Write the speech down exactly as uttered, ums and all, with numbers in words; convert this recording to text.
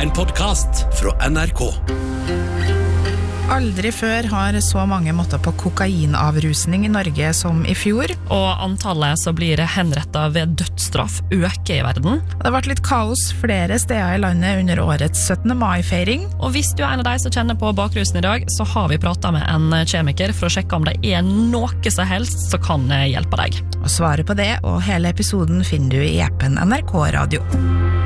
en podcast fra N R K. Aldri før har så mange måttet på kokainavrusning i Norge som i fjor. Og antallet som blir henrettet ved dødsstraff øker i verden. Det har vært litt kaos flere steder i landet under årets syttende mai-feiring. Og hvis du er en av de som kjenner på bakrusen i dag, så har vi pratet med en kjemiker for å sjekke om det er noe som helst som kan hjelpe deg. Og svaret på det og hele episoden finner du i appen N R K Radio.